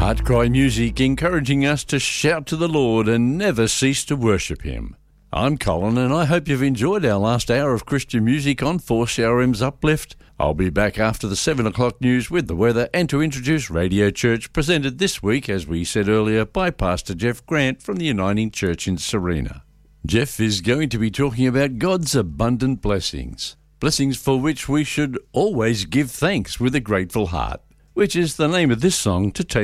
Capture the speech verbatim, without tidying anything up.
Heart Cry Music, encouraging us to shout to the Lord and never cease to worship Him. I'm Colin, and I hope you've enjoyed our last hour of Christian music on four C R M's Uplift. I'll be back after the seven o'clock news with the weather and to introduce Radio Church, presented this week, as we said earlier, by Pastor Jeff Grant from the Uniting Church in Serena. Jeff is going to be talking about God's abundant blessings, blessings for which we should always give thanks with a grateful heart, which is the name of this song to take